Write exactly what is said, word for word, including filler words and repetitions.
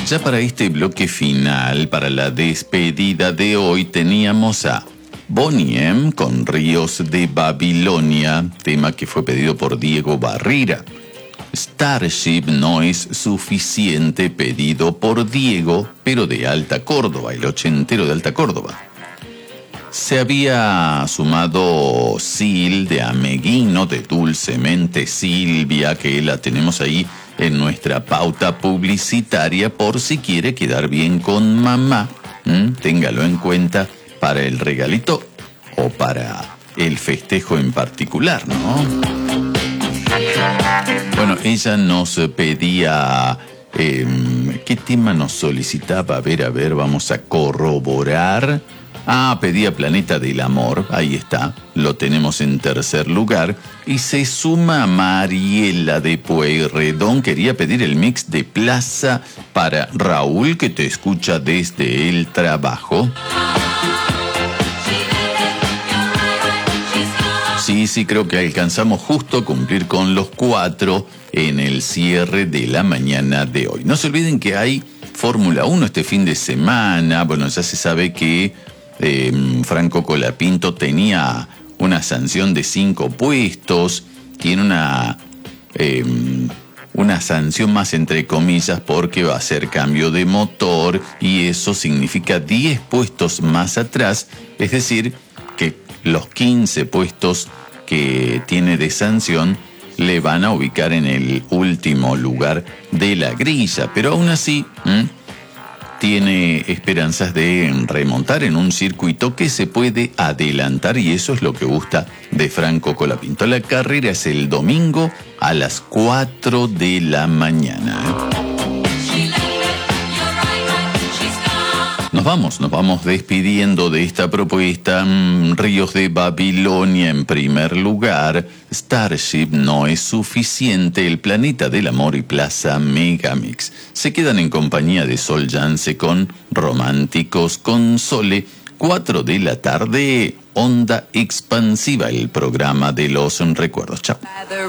Ya para este bloque final, para la despedida de hoy, teníamos a Boney M con Ríos de Babilonia, tema que fue pedido por Diego Barrera. Starship no es suficiente, pedido por Diego, pero de Alta Córdoba, el ochentero de Alta Córdoba. Se había sumado Sil de Ameguino, de Dulcemente Silvia, que la tenemos ahí en nuestra pauta publicitaria por si quiere quedar bien con mamá. ¿Mm? Téngalo en cuenta para el regalito o para el festejo en particular, ¿no? Bueno, ella nos pedía... Eh, ¿qué tema nos solicitaba? A ver, a ver, vamos a corroborar. Ah, pedía Planeta del Amor, ahí está, lo tenemos en tercer lugar. Y se suma Mariela de Pueyrredón, quería pedir el mix de Plaza para Raúl, que te escucha desde el trabajo. Sí, sí, creo que alcanzamos justo a cumplir con los cuatro en el cierre de la mañana de hoy. No se olviden que hay Fórmula uno este fin de semana. Bueno, ya se sabe que Eh, Franco Colapinto tenía una sanción de cinco puestos, tiene una eh, una sanción más entre comillas porque va a ser cambio de motor y eso significa diez puestos más atrás, es decir, que los quince puestos que tiene de sanción le van a ubicar en el último lugar de la grilla, pero aún así... ¿m? tiene esperanzas de remontar en un circuito que se puede adelantar y eso es lo que gusta de Franco Colapinto. La carrera es el domingo a las cuatro de la mañana. Nos vamos, nos vamos despidiendo de esta propuesta. Ríos de Babilonia en primer lugar. Starship no es suficiente. El Planeta del Amor y Plaza Megamix. Se quedan en compañía de Sol Yance con Románticos con Sole. cuatro de la tarde, Onda Expansiva, el programa de los recuerdos. Chao.